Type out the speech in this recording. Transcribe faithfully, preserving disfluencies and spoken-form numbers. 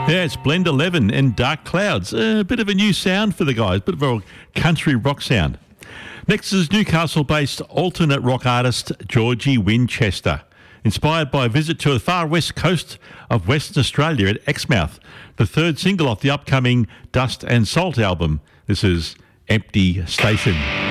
Yeah, it's Blend eleven and Dark Clouds. A bit of a new sound for the guys, bit of a country rock sound. Next is Newcastle-based alternate rock artist Georgie Winchester, inspired by a visit to the far west coast of Western Australia at Exmouth, the third single off the upcoming Dust and Salt album. This is Empty Station.